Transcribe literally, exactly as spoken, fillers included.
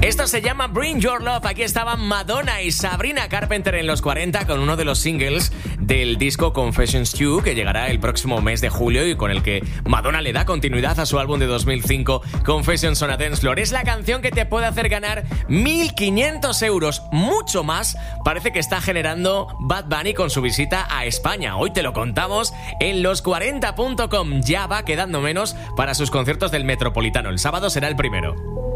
Esto se llama Bring Your Love. Aquí estaban Madonna y Sabrina Carpenter en los cuarenta con uno de los singles del disco Confessions two, que llegará el próximo mes de julio y con el que Madonna le da continuidad a su álbum de dos mil cinco, Confessions on a Dance Floor. Es la canción que te puede hacer ganar mil quinientos euros, mucho más parece que está generando Bad Bunny con su visita a España. Hoy te lo contamos en los cuarenta punto com. Ya va quedando menos para sus conciertos del Metropolitano. El sábado será el primero.